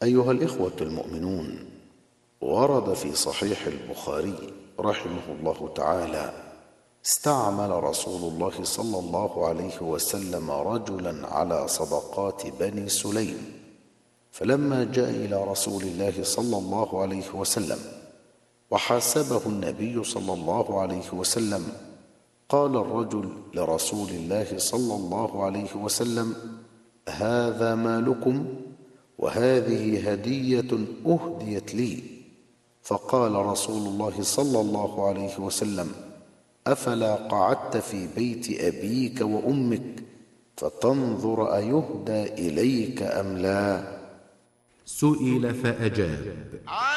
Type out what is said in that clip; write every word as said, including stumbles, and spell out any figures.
أيها الإخوة المؤمنون، ورد في صحيح البخاري رحمه الله تعالى: استعمل رسول الله صلى الله عليه وسلم رجلا على صدقات بني سليم، فلما جاء إلى رسول الله صلى الله عليه وسلم وحاسبه النبي صلى الله عليه وسلم، قال الرجل لرسول الله صلى الله عليه وسلم: هذا مالكم وهذه هدية أهديت لي. فقال رسول الله صلى الله عليه وسلم: أفلا قعدت في بيت أبيك وأمك فتنظر أيهدى إليك أم لا؟ سئل فأجاب: